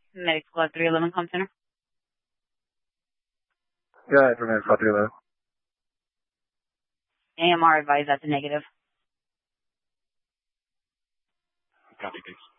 Medic Squad 311, Com Center. Yeah, from Medic Squad 311. AMR advised that's a negative. Copy, thanks.